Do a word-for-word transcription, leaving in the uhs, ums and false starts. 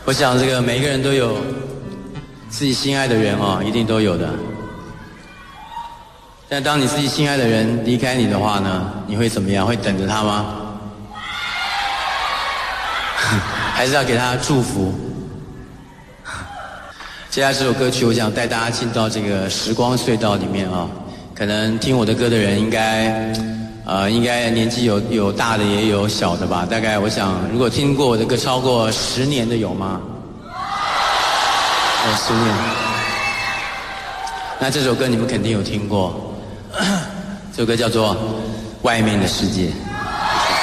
我想这个每一个人都有自己心爱的人哦，一定都有的。但当你自己心爱的人离开你的话呢，你会怎么样？会等着他吗？还是要给他祝福？接下来这首歌曲，我想带大家进到这个时光隧道里面啊。可能听我的歌的人，应该，呃，应该年纪有有大的，也有小的吧。大概我想，如果听过我的歌超过十年的有吗？有十年。那这首歌你们肯定有听过，这首歌叫做《外面的世界》。